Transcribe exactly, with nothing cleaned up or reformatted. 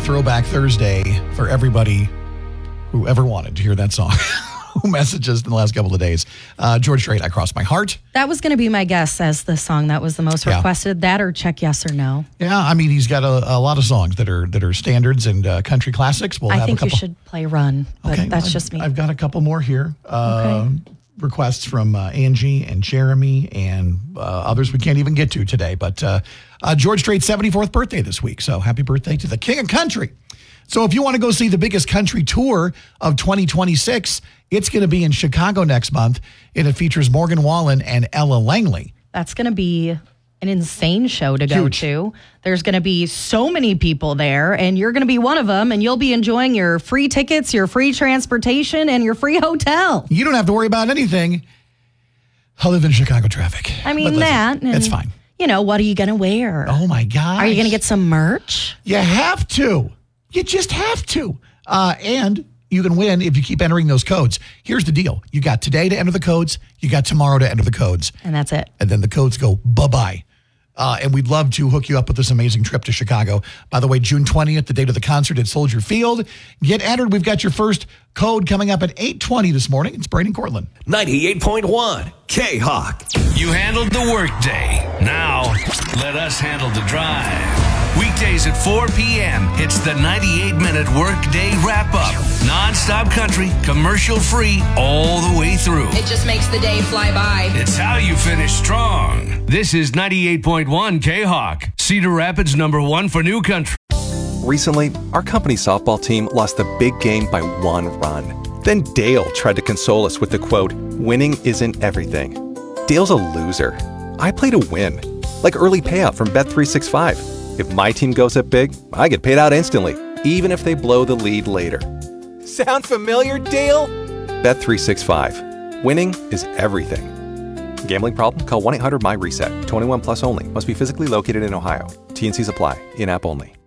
Throwback Thursday for everybody who ever wanted to hear that song. Who messaged us in the last couple of days. Uh, George Strait, I Crossed My Heart. That was going to be my guess as the song that was the most Yeah. requested. That or Check Yes or No. Yeah, I mean, he's got a, a lot of songs that are that are standards and uh, country classics. We'll I have think a couple. you should play Run, but Okay, that's I've, just me. I've got a couple more here. Uh, Okay. Requests from uh, Angie and Jeremy and uh, others we can't even get to today. But uh, uh, George Strait's seventy-fourth birthday this week. So happy birthday to the King of Country. So if you want to go see the biggest country tour of twenty twenty-six, it's going to be in Chicago next month. And it features Morgan Wallen and Ella Langley. That's going to be an insane show to go Huge. to. There's going to be so many people there, and you're going to be one of them, and you'll be enjoying your free tickets, your free transportation, and your free hotel. You don't have to worry about anything other than Chicago traffic. I mean, But listen, that. And, it's fine. You know, what are you going to wear? Oh, my God. Are you going to get some merch? You have to. You just have to. Uh, and you can win if you keep entering those codes. Here's the deal. You got today to enter the codes. You got tomorrow to enter the codes. And that's it. And then the codes go bye-bye. Uh, and we'd love to hook you up with this amazing trip to Chicago. By the way, June twentieth, the date of the concert at Soldier Field. Get entered. We've got your first code coming up at eight twenty this morning. It's Braden Cortland. ninety-eight point one K-Hawk. You handled the workday. Now, let us handle the drive. Weekdays at four p.m., it's the ninety-eight minute workday wrap-up. Non-stop country, commercial-free, all the way through. It just makes the day fly by. It's how you finish strong. This is ninety-eight point one K-Hawk, Cedar Rapids number one for new country. Recently, our company softball team lost the big game by one run. Then Dale tried to console us with the quote, "Winning isn't everything." Dale's a loser. I play to win. Like early payout from Bet three sixty-five. If my team goes up big, I get paid out instantly, even if they blow the lead later. Sound familiar, Dale? Bet three sixty-five. Winning is everything. Gambling problem? Call one eight hundred M Y RESET. twenty-one plus only. Must be physically located in Ohio. T N Cs apply. In-app only.